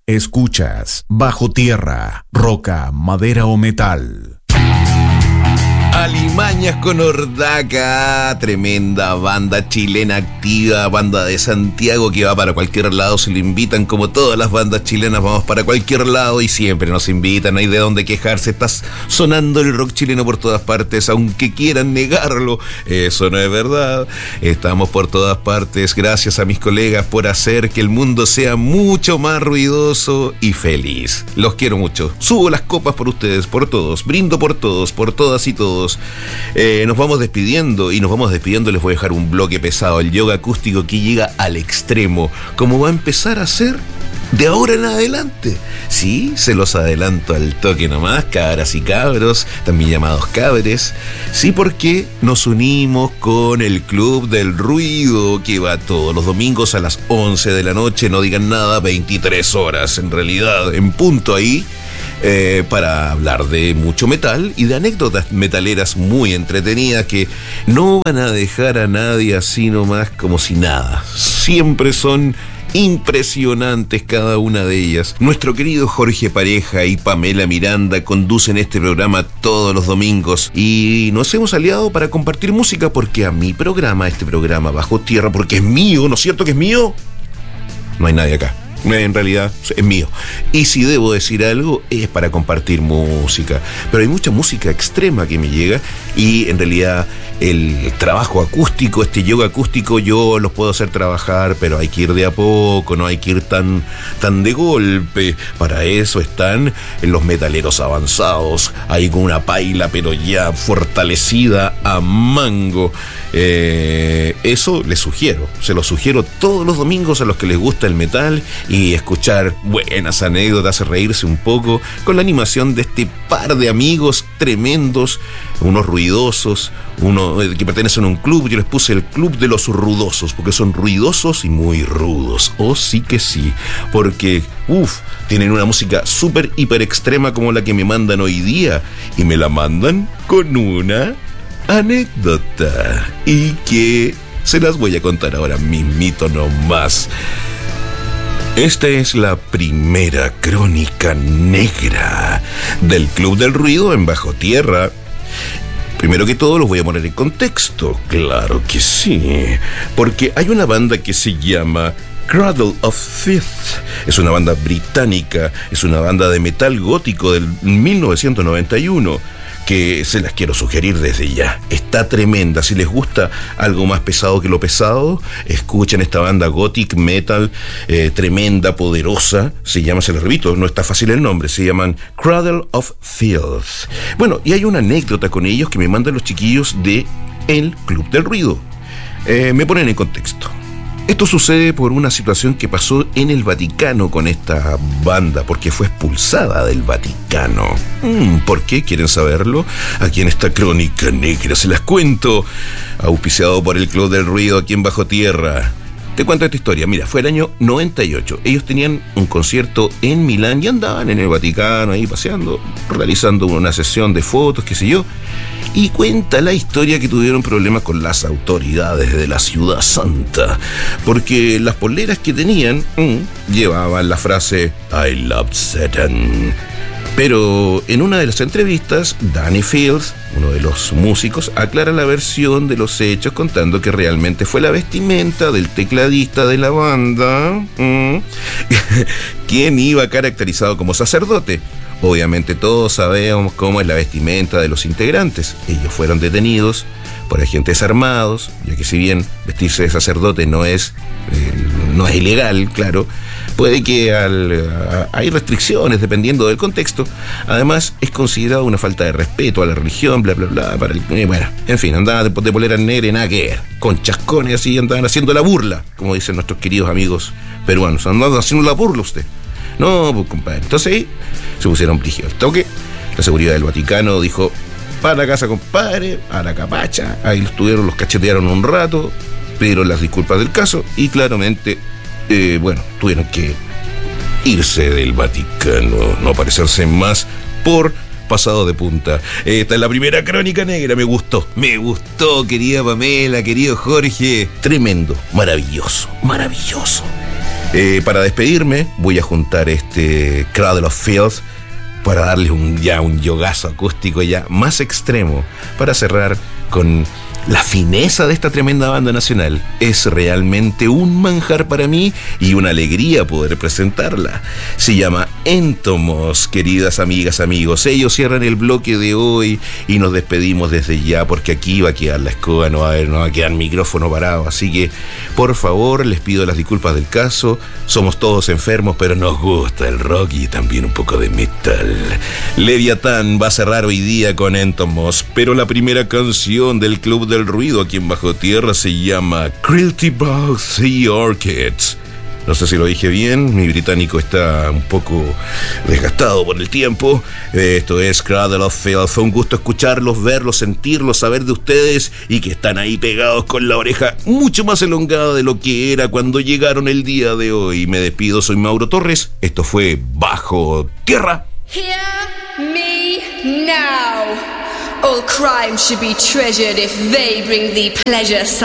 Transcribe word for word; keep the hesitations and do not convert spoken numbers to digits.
Escuchas Bajo Tierra, roca, madera o metal. Alimañas con Ordaca, tremenda banda chilena activa, banda de Santiago que va para cualquier lado, se lo invitan como todas las bandas chilenas, vamos para cualquier lado y siempre nos invitan, no hay de dónde quejarse, está sonando el rock chileno por todas partes, aunque quieran negarlo, eso no es verdad, estamos por todas partes, gracias a mis colegas por hacer que el mundo sea mucho más ruidoso y feliz, los quiero mucho, subo las copas por ustedes, por todos, brindo por todos, por todas y todos. Eh, nos vamos despidiendo y nos vamos despidiendo. Les voy a dejar un bloque pesado, el yoga acústico que llega al extremo, como va a empezar a ser de ahora en adelante. Sí, se los adelanto al toque nomás, cabras y cabros, también llamados cabres. Sí, porque nos unimos con el Club del Ruido, que va todos los domingos a las once de la noche, no digan nada, veintitrés horas en realidad, en punto ahí. Eh, para hablar de mucho metal y de anécdotas metaleras muy entretenidas que no van a dejar a nadie así nomás como si nada. Siempre son impresionantes cada una de ellas. Nuestro querido Jorge Pareja y Pamela Miranda conducen este programa todos los domingos y nos hemos aliado para compartir música porque a mi programa, este programa Bajo Tierra, porque es mío, ¿no es cierto que es mío? No hay nadie acá. En realidad es mío. Y si debo decir algo, es para compartir música. Pero hay mucha música extrema que me llega y en realidad el trabajo acústico, este yoga acústico, yo los puedo hacer trabajar, pero hay que ir de a poco, no hay que ir tan, tan de golpe. Para eso están los metaleros avanzados, ahí con una paila, pero ya fortalecida a mango. Eh, eso les sugiero, se lo sugiero todos los domingos a los que les gusta el metal y escuchar buenas anécdotas, reírse un poco con la animación de este par de amigos tremendos, unos ruidosos, unos que pertenecen a un club. Yo les puse el club de los rudosos porque son ruidosos y muy rudos. Oh, sí que sí, porque uff, tienen una música súper hiper extrema como la que me mandan hoy día y me la mandan con una anécdota y que se las voy a contar ahora mismito nomás. Esta es la primera crónica negra del Club del Ruido en Bajo Tierra. Primero que todo los voy a poner en contexto, claro que sí, porque hay una banda que se llama Cradle of Filth, es una banda británica, es una banda de metal gótico del mil novecientos noventa y uno, que se las quiero sugerir desde ya. Está tremenda. Si les gusta algo más pesado que lo pesado, escuchen esta banda gothic metal, eh, tremenda, poderosa. Se llama, se les repito, no está fácil el nombre, se llaman Cradle of Filth. Bueno, y hay una anécdota con ellos que me mandan los chiquillos de El Club del Ruido. Eh, me ponen en contexto. Esto sucede por una situación que pasó en el Vaticano con esta banda, porque fue expulsada del Vaticano. Mm, ¿Por qué? ¿Quieren saberlo? Aquí en esta crónica negra se las cuento, auspiciado por el Club del Ruido aquí en Bajo Tierra. Te cuento esta historia. Mira, fue el año noventa y ocho. Ellos tenían un concierto en Milán y andaban en el Vaticano ahí paseando, realizando una sesión de fotos, qué sé yo. Y cuenta la historia que tuvieron problemas con las autoridades de la Ciudad Santa, porque las poleras que tenían mmm, llevaban la frase I love Satan. Pero en una de las entrevistas, Danny Fields, uno de los músicos, aclara la versión de los hechos contando que realmente fue la vestimenta del tecladista de la banda mmm, quien iba caracterizado como sacerdote. Obviamente todos sabemos cómo es la vestimenta de los integrantes. Ellos fueron detenidos por agentes armados, ya que si bien vestirse de sacerdote no es, eh, no es ilegal, claro, puede que al, a, hay restricciones dependiendo del contexto. Además, es considerado una falta de respeto a la religión, bla, bla, bla. Para el, eh, bueno, en fin, andaban de, de polera negra y nada que ver, con chascones así, andaban haciendo la burla, como dicen nuestros queridos amigos peruanos. Andaban haciendo la burla usted. No, pues compadre. Entonces ahí se pusieron brígidos al toque. La seguridad del Vaticano dijo: para la casa, compadre, a la capacha. Ahí los tuvieron, los cachetearon un rato, pidieron las disculpas del caso y claramente, eh, bueno, tuvieron que irse del Vaticano, no aparecerse más por pasado de punta. Esta es la primera crónica negra. Me gustó, me gustó, querida Pamela, querido Jorge. Tremendo, maravilloso, maravilloso. Eh, para despedirme, voy a juntar este Cradle of Filth para darle un, ya un yogazo acústico ya más extremo, para cerrar con la fineza de esta tremenda banda nacional. Es realmente un manjar para mí y una alegría poder presentarla. Se llama Entomos, queridas amigas, amigos. Ellos cierran el bloque de hoy y nos despedimos desde ya, porque aquí va a quedar la escoba, no va a, haber, no va a quedar micrófono parado. Así que, por favor, les pido las disculpas del caso. Somos todos enfermos, pero nos gusta el rock y también un poco de metal. Leviatán va a cerrar hoy día con Entomos, pero la primera canción del Club del Ruido aquí en Bajo Tierra se llama Cruelty Bugs y Orchids. No sé si lo dije bien, mi británico está un poco desgastado por el tiempo. Esto es Cradle of Filth. Fue un gusto escucharlos, verlos, sentirlos, saber de ustedes y que están ahí pegados con la oreja mucho más elongada de lo que era cuando llegaron el día de hoy. Me despido, soy Mauro Torres. Esto fue Bajo Tierra. Hear me now. All crime should be treasured if they bring thee pleasure.